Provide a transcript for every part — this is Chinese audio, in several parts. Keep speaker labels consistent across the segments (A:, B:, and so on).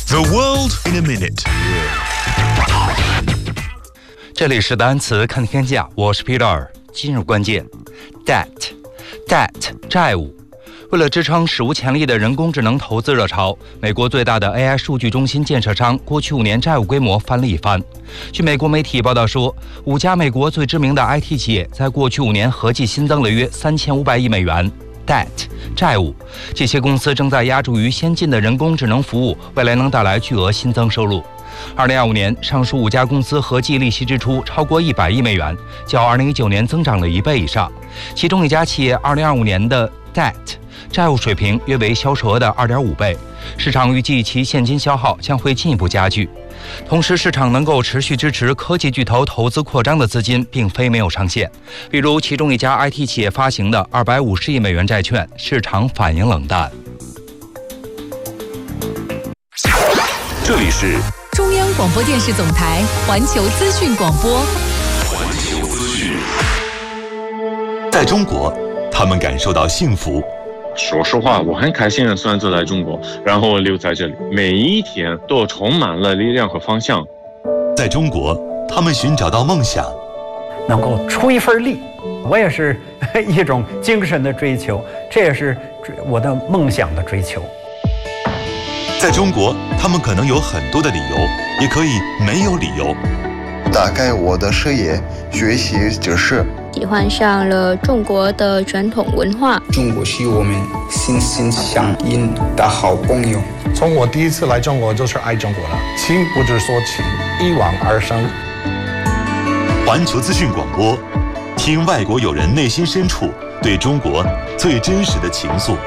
A: The world in a minute。
B: 这里是单词看天下，我是 Peter。今日关键 ，debt 债务。为了支撑史无前例的人工智能投资热潮，美国最大的 AI 数据中心建设商过去5年债务规模翻了一番。据美国媒体报道说，5家美国最知名的 IT 企业在过去5年合计新增了约3500亿美元。debt 债务，这些公司正在押注于先进的人工智能服务，未来能带来巨额新增收入。2025年，上述5家公司合计利息支出超过100亿美元，较2019年增长了1倍以上。其中一家企业2025年的 debt 债务水平约为销售额的2.5倍，市场预计其现金消耗将会进一步加剧。同时，市场能够持续支持科技巨头投资扩张的资金并非没有上限，比如其中一家 IT 企业发行的250亿美元债券，市场反应冷淡。
A: 这里是
C: 中央广播电视总台环球资讯广播。
A: 环球资讯。在中国，他们感受到幸福。
D: 说实话，我很开心的选择来中国，然后留在这里，每一天都充满了力量和方向。
A: 在中国，他们寻找到梦想，
E: 能够出一份力，我也是一种精神的追求，这也是我的梦想的追求。
A: 在中国，他们可能有很多的理由，也可以没有理由。
F: 打开我的视野，学习知识。
G: 喜欢上了中国的传统文化。
H: 中国是我们心心相印的好朋友。
I: 从我第一次来中国就是爱中国了，情不知所起，一往而生。
A: 环球资讯广播，听外国友人内心深处对中国最真实的情愫。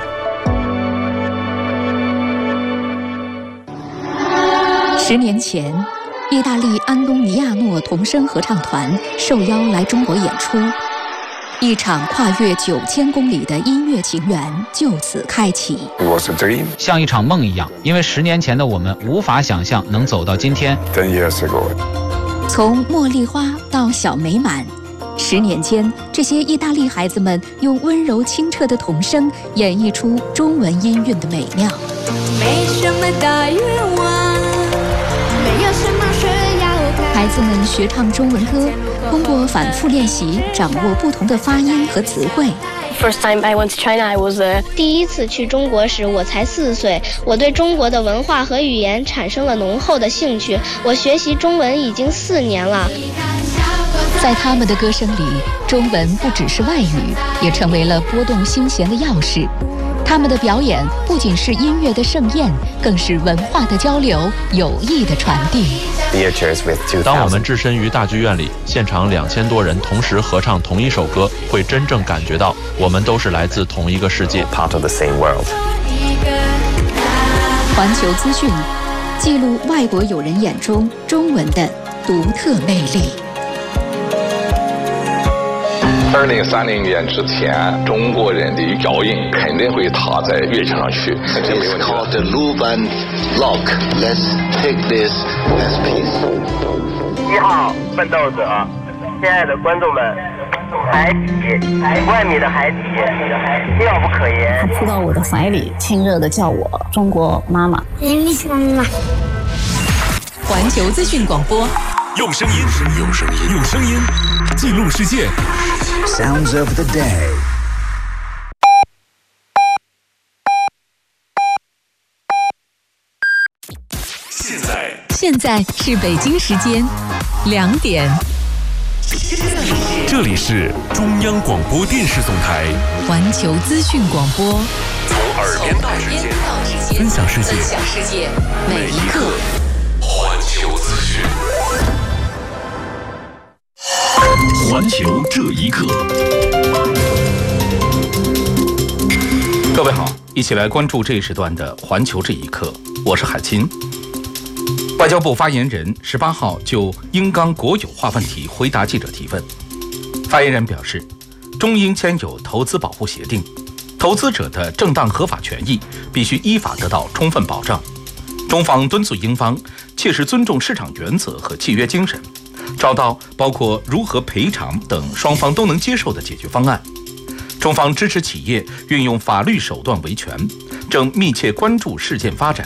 C: 10年前，意大利安东尼亚诺童声合唱团受邀来中国演出，一场跨越9000公里的音乐情缘就此开启。
J: 像一场梦一样，因为10年前的我们无法想象能走到今天。
C: 从茉莉花到小美满，10年间，这些意大利孩子们用温柔清澈的童声演绎出中文音韵的美妙。
K: 没什么大愿望，没有什么需要看。
C: 孩子们学唱中文歌，通过反复练习，掌握不同的发音和词汇。
L: First time I went to China, I was
G: 第一次去中国时，我才4岁。我对中国的文化和语言产生了浓厚的兴趣。我学习中文已经4年了。
C: 在他们的歌声里，中文不只是外语，也成为了拨动心弦的钥匙。他们的表演不仅是音乐的盛宴，更是文化的交流、友谊的传递。
M: 当我们置身于大剧院里，现场2000多人同时合唱同一首歌，会真正感觉到我们都是来自同一个世界。
C: 环球资讯，记录外国友人眼中中文的独特魅力。
N: 2030年之前，中国人的脚印肯定会踏在月球上去，这没问题。
O: Called the Luban Lock. Let's take this as peace.
P: 1号奋斗者，亲爱的观众们，海底1万米的海底，妙不可言。
Q: 他扑到我的怀里，亲热地叫我中国妈妈。
K: 你是妈妈。
C: 环球资讯广播，
A: 用声音记录世界。
O: Sounds of the day。
C: 现在是北京时间2点。
A: 这里是中央广播电视总台
C: 环球资讯广播，
A: 从耳边到指尖，分享世界每一刻。环球资讯，环球这一刻。
B: 各位好，一起来关注这一时段的环球这一刻，我是海清。外交部发言人18号就英钢国有化问题回答记者提问。发言人表示，中英签有投资保护协定，投资者的正当合法权益必须依法得到充分保障。中方敦促英方切实尊重市场原则和契约精神，找到包括如何赔偿等双方都能接受的解决方案。中方支持企业运用法律手段维权，正密切关注事件发展，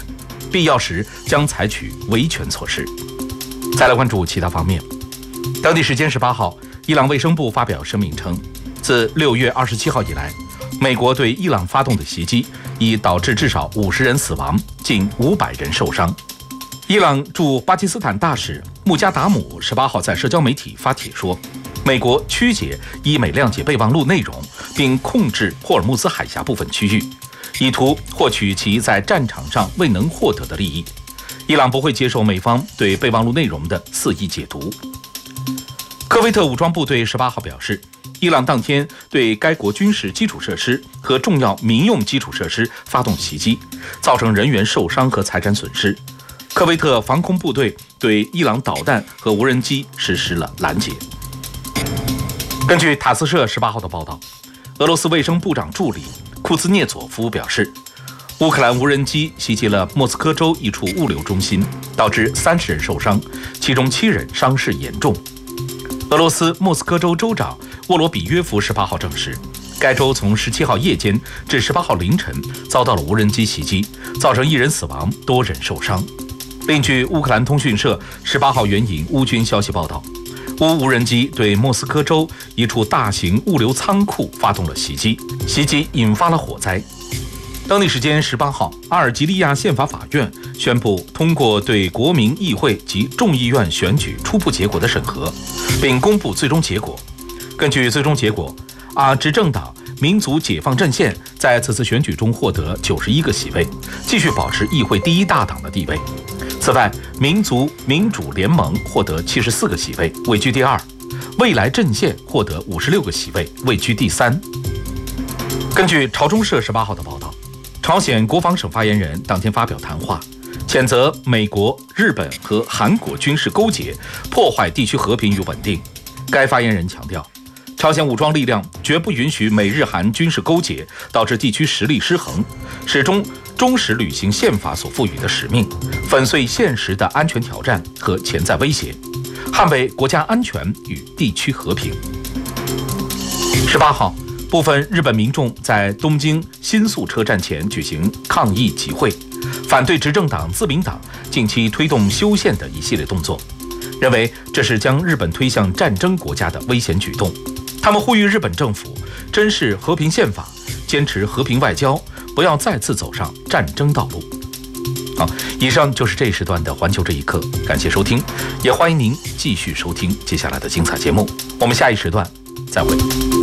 R: 必要时将采取维权措施。再来关注其他方面。当地时间18号，伊朗卫生部发表声明称，自6月27号以来，美国对伊朗发动的袭击已导致至少50人死亡，近500人受伤。伊朗驻巴基斯坦大使穆加达姆18号在社交媒体发帖说，美国曲解伊美谅解备忘录内容，并控制霍尔木兹海峡部分区域，以图获取其在战场上未能获得的利益。伊朗不会接受美方对备忘录内容的肆意解读。科威特武装部队18号表示，伊朗当天对该国军事基础设施和重要民用基础设施发动袭击，造成人员受伤和财产损失。科威特防空部队对伊朗导弹和无人机实施了拦截。根据塔斯社18号的报道，俄罗斯卫生部长助理库兹涅佐夫表示，乌克兰无人机袭击了莫斯科州一处物流中心，导致30人受伤，其中7人伤势严重。俄罗斯莫斯科州州长沃罗比约夫18号证实，该州从17号夜间至18号凌晨遭到了无人机袭击，造成1人死亡，多人受伤。另据乌克兰通讯社18号援引乌军消息报道，乌无人机对莫斯科州一处大型物流仓库发动了袭击，袭击引发了火灾。当地时间18号，阿尔及利亚宪法法院宣布通过对国民议会及众议院选举初步结果的审核，并公布最终结果。根据最终结果，执政党民族解放阵线在此次选举中获得91个席位，继续保持议会第1大党的地位。此外，民族民主联盟获得74个席位，位居第2；未来阵线获得56个席位，位居第3。根据朝中社18号的报道，朝鲜国防省发言人当天发表谈话，谴责美国、日本和韩国军事勾结，破坏地区和平与稳定。该发言人强调，朝鲜武装力量绝不允许美日韩军事勾结导致地区实力失衡，始终忠实履行宪法所赋予的使命，粉碎现实的安全挑战和潜在威胁，捍卫国家安全与地区和平。18号，部分日本民众在东京新宿车站前举行抗议集会，反对执政党自民党近期推动修宪的一系列动作，认为这是将日本推向战争国家的危险举动。他们呼吁日本政府珍视和平宪法，坚持和平外交，不要再次走上战争道路。好，以上就是这一时段的环球这一刻，感谢收听，也欢迎您继续收听接下来的精彩节目。我们下一时段再会。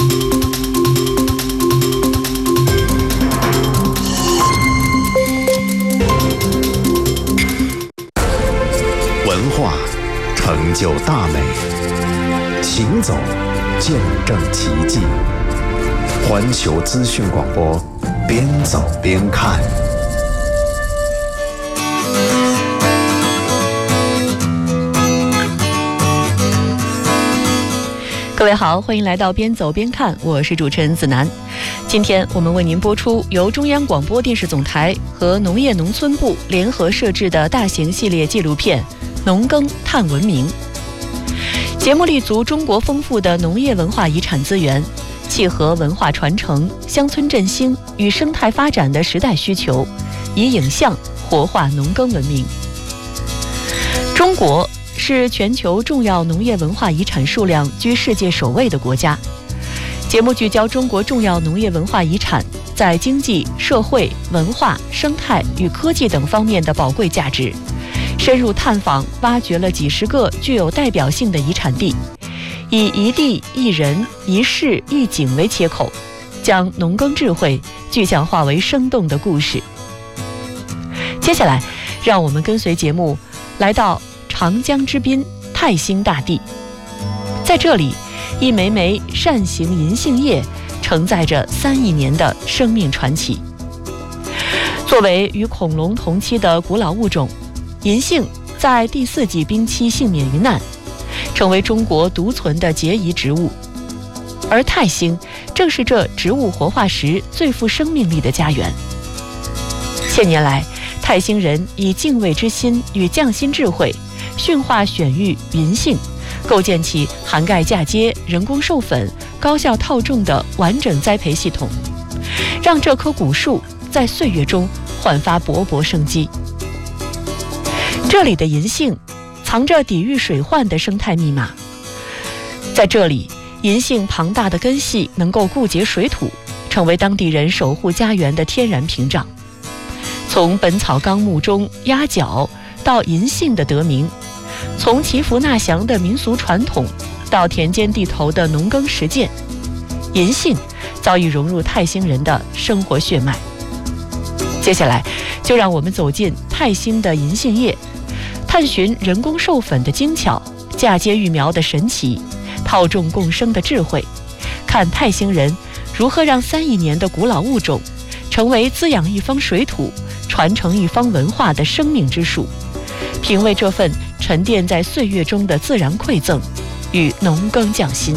S: 文化成就大美，行走见证奇迹。环球资讯广播，边走边看。
T: 各位好，欢迎来到边走边看，我是主持人子楠。今天我们为您播出由中央广播电视总台和农业农村部联合摄制的大型系列纪录片《农耕探文明》。节目立足中国丰富的农业文化遗产资源，契合文化传承、乡村振兴与生态发展的时代需求，以影像活化农耕文明。中国是全球重要农业文化遗产数量居世界首位的国家。节目聚焦中国重要农业文化遗产在经济、社会、文化、生态与科技等方面的宝贵价值，深入探访挖掘了几十个具有代表性的遗产地，以一地一人一事一景为切口，将农耕智慧具象化为生动的故事。接下来让我们跟随节目来到长江之滨泰兴大地，在这里一枚枚扇形银杏叶承载着3亿年的生命传奇。作为与恐龙同期的古老物种，银杏在第4纪冰期幸免于难，成为中国独存的孑遗植物。而泰兴正是这植物活化石最富生命力的家园。千年来，泰兴人以敬畏之心与匠心智慧驯化选育银杏，构建起涵盖嫁接、人工授粉、高效套种的完整栽培系统，让这棵古树在岁月中焕发勃勃生机。 这里的银杏藏着抵御水患的生态密码。在这里，银杏庞大的根系能够固结水土，成为当地人守护家园的天然屏障。从《本草纲目》中鸭脚到银杏的得名，从祈福纳祥的民俗传统到田间地头的农耕实践，银杏早已融入泰兴人的生活血脉。接下来，就让我们走进泰兴的银杏叶，探寻人工授粉的精巧，嫁接育苗的神奇，套种共生的智慧，看泰兴人如何让3亿年的古老物种成为滋养一方水土、传承一方文化的生命之树，品味这份沉淀在岁月中的自然馈赠与农耕匠心。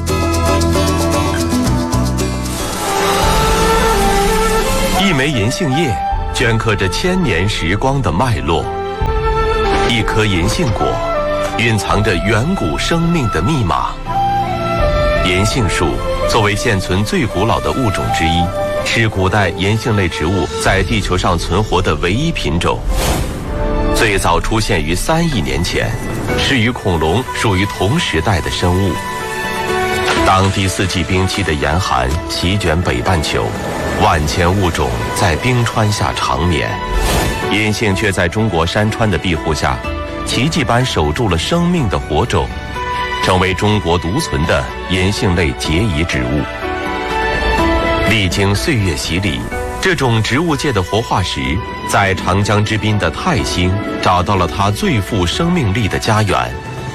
A: 一枚银杏叶镌刻着1000年时光的脉络，一颗银杏果蕴藏着远古生命的密码。银杏树作为现存最古老的物种之一，是古代银杏类植物在地球上存活的唯一品种。最早出现于3亿年前，是与恐龙属于同时代的生物。当第4纪冰期的严寒席卷北半球，万千物种在冰川下长眠，银杏却在中国山川的庇护下，奇迹般守住了生命的火种，成为中国独存的银杏类结遗植物。历经岁月洗礼，这种植物界的活化石，在长江之滨的泰兴找到了它最富生命力的家园。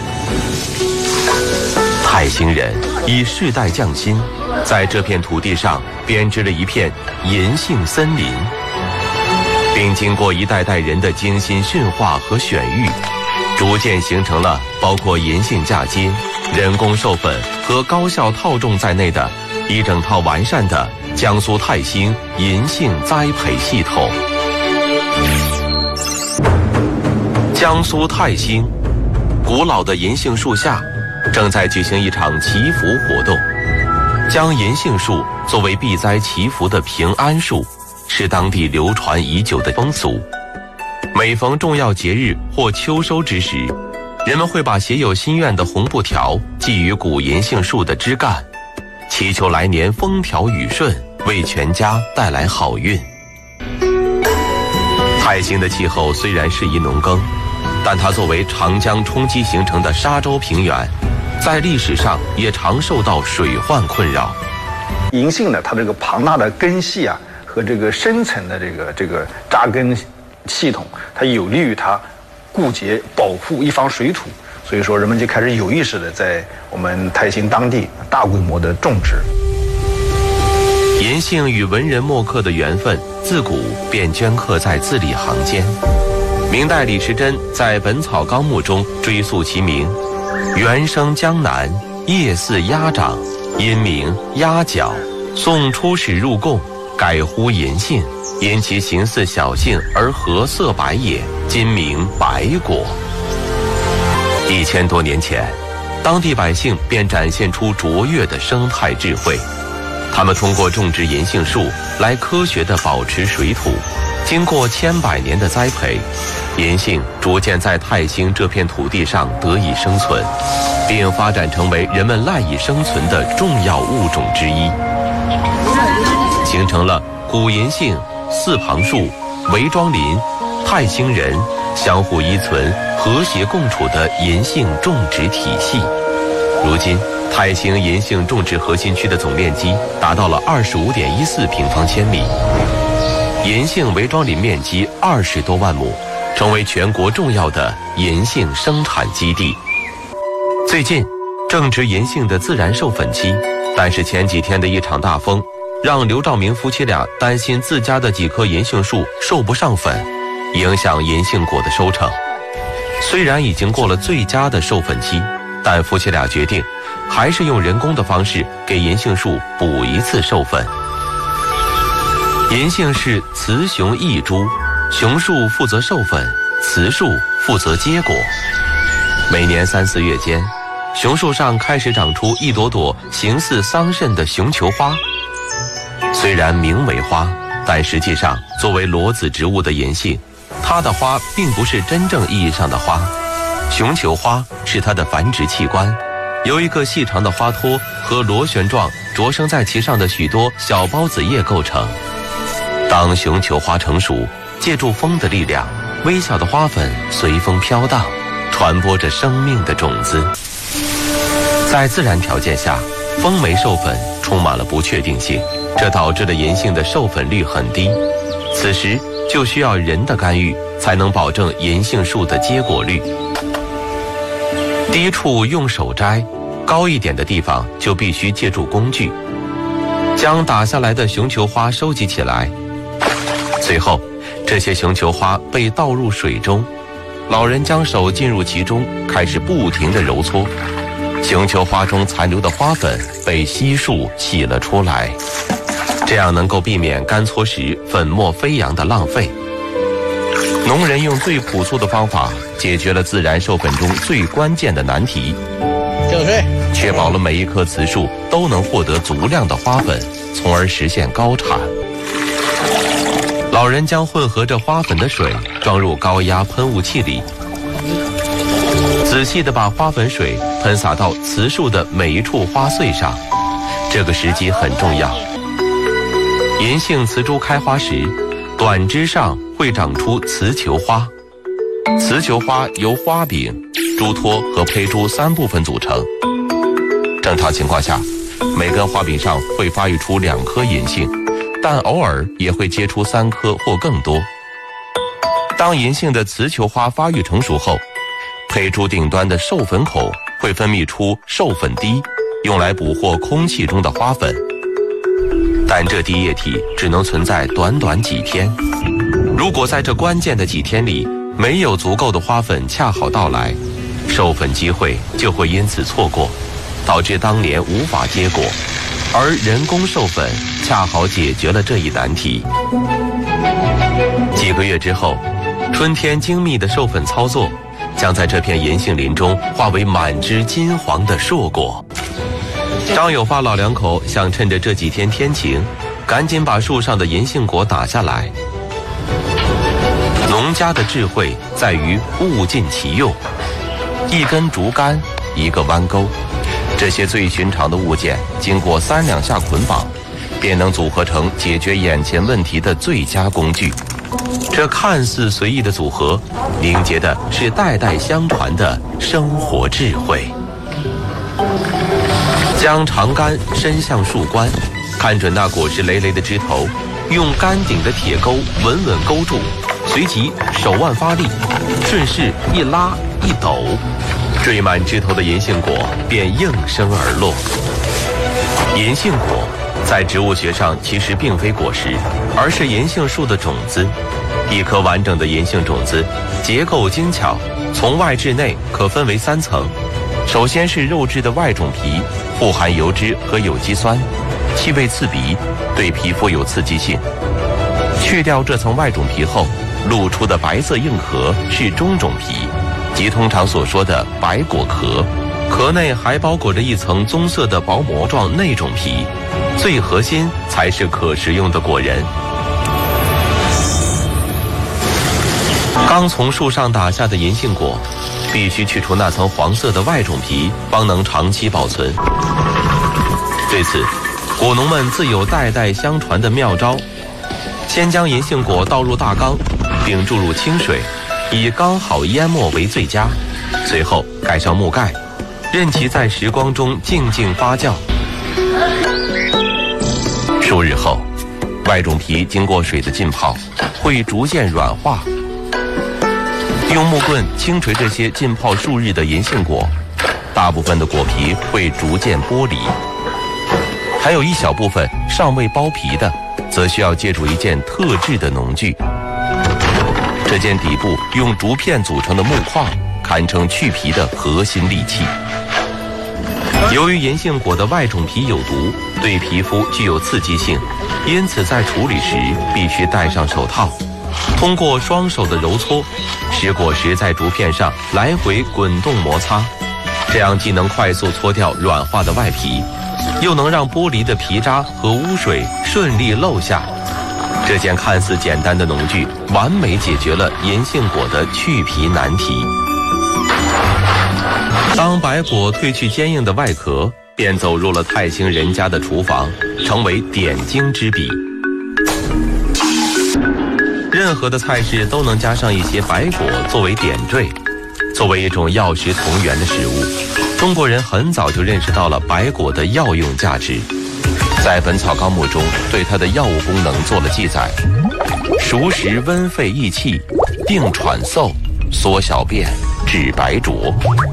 A: 泰兴人以世代匠心，在这片土地上编织了一片银杏森林，并经过一代代人的精心驯化和选育，逐渐形成了包括银杏嫁接、人工授粉和高效套种在内的一整套完善的江苏泰兴银杏栽培系统。江苏泰兴古老的银杏树下正在举行一场祈福活动，将银杏树作为避灾祈福的平安树，是当地流传已久的风俗。每逢重要节日或秋收之时，人们会把写有心愿的红布条系于古银杏树的枝干，祈求来年风调雨顺，为全家带来好运。泰兴的气候虽然适宜农耕，但它作为长江冲击形成的沙洲平原，在历史上也常受到水患困扰。
I: 银杏呢，它这个庞大的根系啊，和这个深层的这个扎根系统，它有利于它固结保护一方水土，所以说人们就开始有意识的在我们泰兴当地大规模的种植。
A: 银杏与文人墨客的缘分自古便镌刻在字里行间。明代李时珍在《本草纲目》中追溯其名：原生江南，叶似鸭掌，因名鸭脚。宋初始入贡，改呼银杏，因其形似小杏而褐色白也，今名白果。1000多年前，当地百姓便展现出卓越的生态智慧。他们通过种植银杏树来科学地保持水土，经过千百年的栽培，银杏逐渐在泰兴这片土地上得以生存，并发展成为人们赖以生存的重要物种之一，形成了古银杏、四旁树、围庄林、泰兴人相互依存、和谐共处的银杏种植体系。如今，泰兴银杏种植核心区的总面积达到了25.14平方千米，银杏围庄林面积20多万亩，成为全国重要的银杏生产基地。最近正值银杏的自然授粉期，但是前几天的一场大风，让刘兆明夫妻俩担心自家的几棵银杏树授不上粉，影响银杏果的收成。虽然已经过了最佳的授粉期，但夫妻俩决定还是用人工的方式给银杏树补一次授粉。银杏是雌雄异株，雄树负责授粉，雌树负责结果。每年3、4月间，雄树上开始长出一朵朵形似桑葚的雄球花。虽然名为花，但实际上作为裸子植物的银杏， 它的花并不是真正意义上的花，熊球花是它的繁殖器官，由一个细长的花托和螺旋状着生在其上的许多小孢子叶构成。当熊球花成熟，借助风的力量，微小的花粉随风飘荡，传播着生命的种子。在自然条件下，风媒授粉充满了不确定性，这导致了银杏的授粉率很低。此时就需要人的干预，才能保证银杏树的结果率。低处用手摘，高一点的地方就必须借助工具，将打下来的熊球花收集起来。随后，这些熊球花被倒入水中，老人将手进入其中，开始不停地揉搓。熊球花中残留的花粉被悉数洗了出来，这样能够避免干搓时粉末飞扬的浪费。农人用最朴素的方法解决了自然授粉中最关键的难题，确保了每一棵瓷树都能获得足量的花粉，从而实现高产。老人将混合着花粉的水装入高压喷雾器里，仔细地把花粉水喷洒到瓷树的每一处花穗上，这个时机很重要。银杏瓷株开花时，短枝上会长出瓷球花，瓷球花由花柄、株托和胚珠3部分组成。正常情况下，每根花柄上会发育出2颗银杏，但偶尔也会结出3颗或更多。当银杏的瓷球花发育成熟后，胚珠顶端的授粉口会分泌出授粉滴，用来捕获空气中的花粉。但这滴液体只能存在短短几天，如果在这关键的几天里没有足够的花粉恰好到来，授粉机会就会因此错过，导致当年无法结果。而人工授粉恰好解决了这一难题。几个月之后，春天精密的授粉操作将在这片银杏林中化为满枝金黄的硕果。张有发老两口想趁着这几天天晴，赶紧把树上的银杏果打下来。农家的智慧在于物尽其用，一根竹竿，一个弯钩，这些最寻常的物件经过3两下捆绑，便能组合成解决眼前问题的最佳工具。这看似随意的组合，凝结的是代代相传的生活智慧。将长杆伸向树冠，看准那果实累累的枝头，用杆顶的铁钩稳稳勾住，随即手腕发力，顺势一拉一抖，缀满枝头的银杏果便应声而落。银杏果在植物学上其实并非果实，而是银杏树的种子。一颗完整的银杏种子结构精巧，从外至内可分为3层。首先是肉质的外种皮，富含油脂和有机酸，气味刺鼻，对皮肤有刺激性。去掉这层外种皮后，露出的白色硬壳是中种皮，即通常所说的白果壳。壳内还包裹着一层棕色的薄膜状内种皮，最核心才是可食用的果仁。刚从树上打下的银杏果，必须去除那层黄色的外种皮，方能长期保存。对此，果农们自有代代相传的妙招。先将银杏果倒入大缸，并注入清水，以刚好淹没为最佳。随后盖上木盖，任其在时光中静静发酵。数日后，外种皮经过水的浸泡，会逐渐软化。用木棍轻捶这些浸泡数日的银杏果，大部分的果皮会逐渐剥离，还有一小部分尚未剥皮的，则需要借助一件特制的农具。这件底部用竹片组成的木框，堪称去皮的核心利器。由于银杏果的外种皮有毒，对皮肤具有刺激性，因此在处理时必须戴上手套。通过双手的揉搓，使果实在竹片上来回滚动摩擦，这样既能快速搓掉软化的外皮，又能让剥离的皮渣和污水顺利漏下。 这件看似简单的农具，完美解决了银杏果的去皮难题。当白果褪去坚硬的外壳，便走入了泰兴人家的厨房，成为点睛之笔。任何的菜式都能加上一些白果作为点缀，作为一种药食同源的食物，中国人很早就认识到了白果的药用价值。在《本草纲目》中对它的药物功能做了记载：熟食温肺益气，定喘嗽，缩小便，治白浊。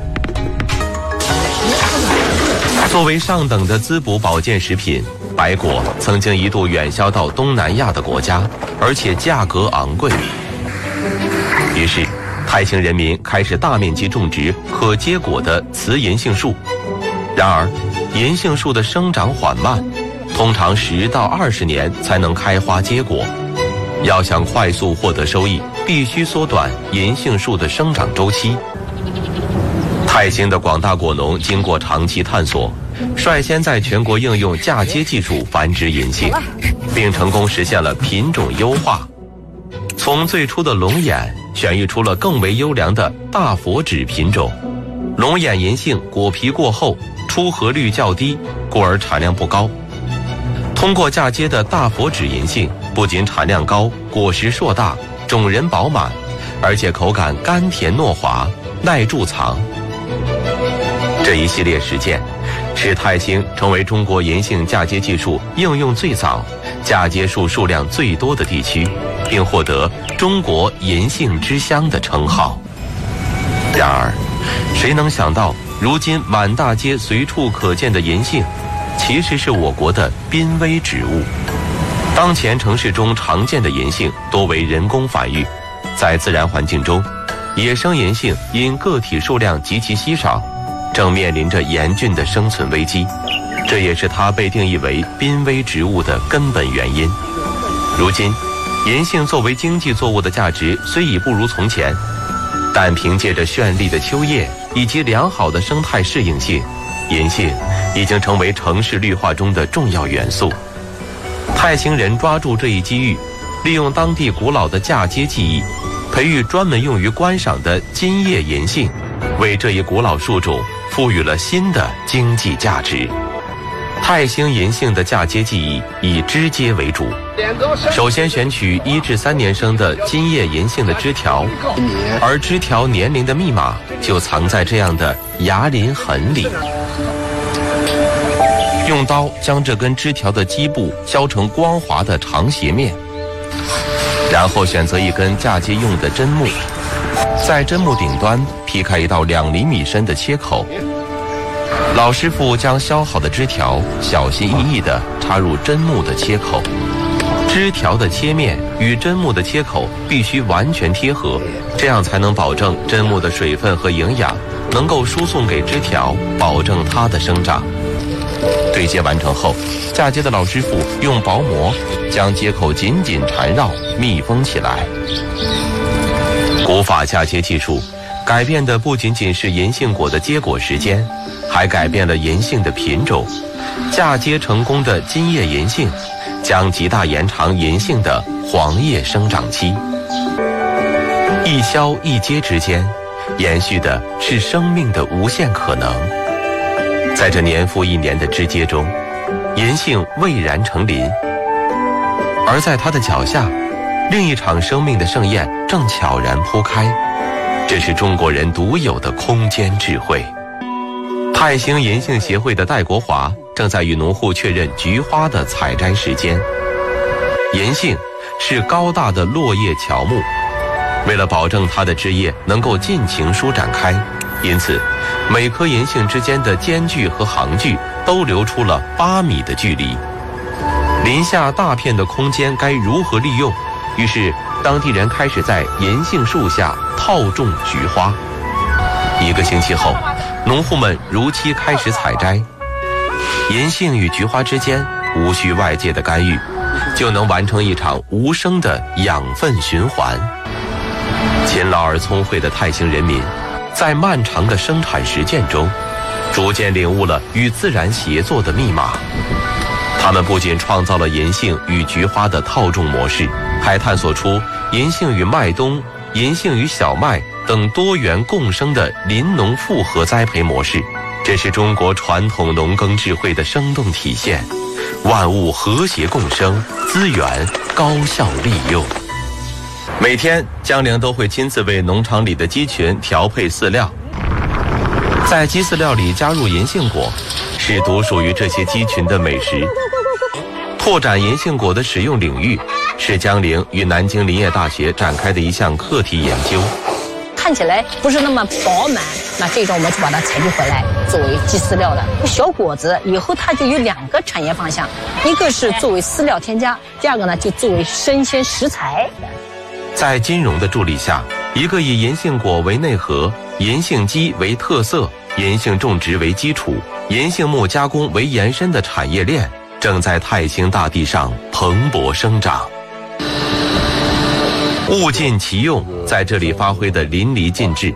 A: 作为上等的滋补保健食品，白果曾经一度远销到东南亚的国家，而且价格昂贵。于是泰兴人民开始大面积种植可结果的雌银杏树。然而银杏树的生长缓慢，通常10到20年才能开花结果。要想快速获得收益，必须缩短银杏树的生长周期。泰兴的广大果农经过长期探索，率先在全国应用嫁接技术繁殖银杏，并成功实现了品种优化。从最初的龙眼选育出了更为优良的大佛指品种。龙眼银杏果皮过厚，出核率较低，故而产量不高。通过嫁接的大佛指银杏不仅产量高，果实硕大，种仁饱满，而且口感甘甜糯滑，耐贮藏。这一系列实践使泰兴成为中国银杏嫁接技术应用最早、嫁接树数量最多的地区，并获得中国银杏之乡的称号。然而谁能想到，如今满大街随处可见的银杏其实是我国的濒危植物。当前城市中常见的银杏多为人工繁育，在自然环境中，野生银杏因个体数量极其稀少，正面临着严峻的生存危机，这也是它被定义为濒危植物的根本原因。如今银杏作为经济作物的价值虽已不如从前，但凭借着绚丽的秋叶以及良好的生态适应性，银杏已经成为城市绿化中的重要元素。泰兴人抓住这一机遇，利用当地古老的嫁接技艺，培育专门用于观赏的金叶银杏，为这一古老树种赋予了新的经济价值。泰兴银杏的嫁接技艺以枝接为主，首先选取1至3年生的金叶银杏的枝条，而枝条年龄的密码就藏在这样的芽鳞痕里。用刀将这根枝条的基部削成光滑的长斜面，然后选择一根嫁接用的针木，在针木顶端劈开一道2厘米深的切口。老师傅将削好的枝条小心翼翼地插入针木的切口，枝条的切面与针木的切口必须完全贴合，这样才能保证针木的水分和营养能够输送给枝条，保证它的生长。对接完成后，嫁接的老师傅用薄膜将接口紧紧缠绕，密封起来。古法嫁接技术改变的不仅仅是银杏果的结果时间，还改变了银杏的品种。嫁接成功的金叶银杏将极大延长银杏的黄叶生长期。一削一接之间，延续的是生命的无限可能。在这年复一年的枝接中，银杏蔚然成林，而在它的脚下，另一场生命的盛宴正悄然铺开。这是中国人独有的空间智慧。泰兴银杏协会的戴国华正在与农户确认菊花的采摘时间。银杏是高大的落叶乔木，为了保证它的枝叶能够尽情舒展开，因此每棵银杏之间的间距和行距都留出了8米的距离。林下大片的空间该如何利用？于是当地人开始在银杏树下套种菊花。1个星期后，农户们如期开始采摘。银杏与菊花之间无需外界的干预，就能完成一场无声的养分循环。勤劳而聪慧的泰兴人民，在漫长的生产实践中，逐渐领悟了与自然协作的密码。 他们不仅创造了银杏与菊花的套种模式，还探索出银杏与麦冬、银杏与小麦等多元共生的林农复合栽培模式。这是中国传统农耕智慧的生动体现，万物和谐共生，资源高效利用。每天，江玲都会亲自为农场里的鸡群调配饲料，在鸡饲料里加入银杏果，是独属于这些鸡群的美食。拓展银杏果的使用领域，是江玲与南京林业大学展开的一项课题研究。
U: 看起来不是那么饱满，那这种我们就把它采集回来作为鸡饲料的小果子。以后它就有2个产业方向，一个是作为饲料添加，第2个呢就作为生鲜食材。
A: 在金融的助力下，一个以银杏果为内核、银杏鸡为特色、银杏种植为基础、银杏木加工为延伸的产业链，正在泰兴大地上蓬勃生长。物尽其用，在这里发挥得淋漓尽致。